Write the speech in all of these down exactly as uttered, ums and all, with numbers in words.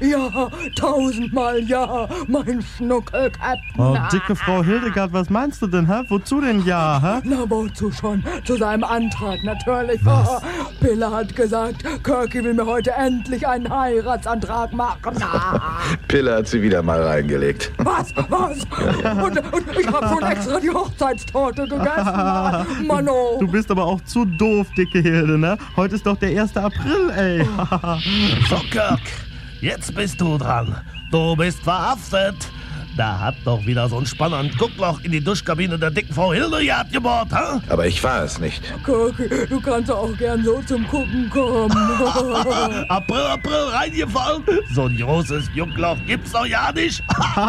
ja, tausendmal ja, mein Schnuckel-Captain. Oh, dicke Frau Hildegard, was meinst du denn, hä? Wozu denn ja, hä? Na, wozu schon? Zu seinem Antrag, natürlich. Was? Pille hat gesagt, Kirky will mir heute endlich einen Heiratsantrag machen. Pille hat sie wieder mal reingelegt. Was? Was? Und, und ich hab schon extra die Hochzeitstorte gegessen. Mano. Du bist aber auch zu doof, dicke Hilde, ne? Heute ist doch der erste April, ey. So, Kirk, jetzt bist du dran. Du bist verhaftet. Da hat doch wieder so ein Spanner ein Guckloch in die Duschkabine der dicken Frau Hildegard gebohrt, hä? Aber ich war es nicht. Kirky, du kannst auch gern so zum Gucken kommen. April, April, reingefallen. So ein großes Juckloch gibt's doch ja nicht.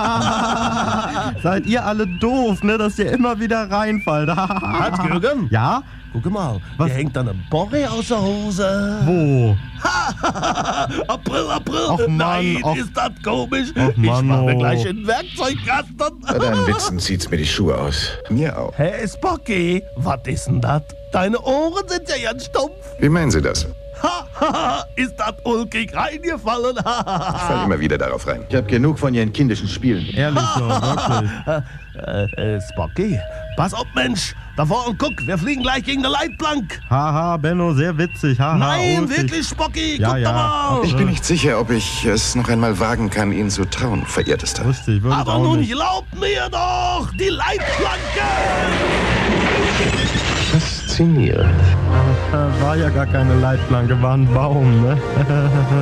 Seid ihr alle doof, ne? Dass ihr immer wieder reinfallt. Hat Jürgen? Ja? Guck mal, Was? hier hängt dann ein Borre aus der Hose. Wo? April, April. Och, Mann, Nein, och. ist das komisch? Och, ich Mann, mach mir oh. gleich in den Werkzeugkasten. Bei deinen Witzen zieht's mir die Schuhe aus. Mir auch. Hey, Spocky, was ist denn das? Deine Ohren sind ja ganz stumpf. Wie meinen Sie das? Ist das ulkig reingefallen? Ich fall immer wieder darauf rein. Ich habe genug von Ihren kindischen Spielen. Ehrlich so, wirklich. äh, äh, Spocky, pass auf, Mensch. Da vorne, guck, wir fliegen gleich gegen eine Leitplank. Haha, Benno, sehr witzig. Haha, Nein, ulkig. wirklich, Spocky, Ja, guck ja. doch mal. Ich bin nicht sicher, ob ich es noch einmal wagen kann, Ihnen zu trauen, verehrtester. Richtig, würde ich Aber auch nun nicht. glaubt mir doch, die Leitplanke. Faszinierend. War ja gar keine Leitplanke, war ein Baum, ne?